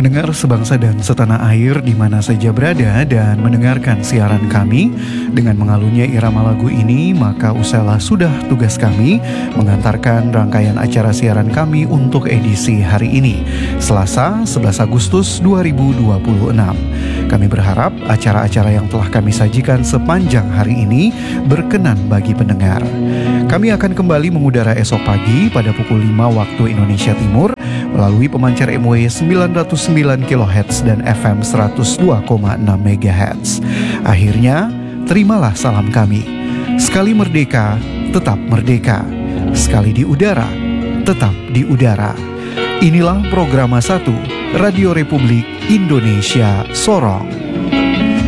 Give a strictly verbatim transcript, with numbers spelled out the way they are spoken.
Pendengar sebangsa dan setanah air di mana saja berada dan mendengarkan siaran kami dengan mengalunnya irama lagu ini, maka usailah sudah tugas kami mengantarkan rangkaian acara siaran kami untuk edisi hari ini, Selasa sebelas Agustus dua ribu dua puluh enam. Kami berharap acara-acara yang telah kami sajikan sepanjang hari ini berkenan bagi pendengar. Kami akan kembali mengudara esok pagi pada pukul lima waktu Indonesia Timur melalui pemancar M W sembilan ratus sembilan kilohertz dan F M seratus dua koma enam megahertz. Akhirnya, terimalah salam kami. Sekali merdeka, tetap merdeka. Sekali di udara, tetap di udara. Inilah Programa satu Radio Republik Indonesia Sorong.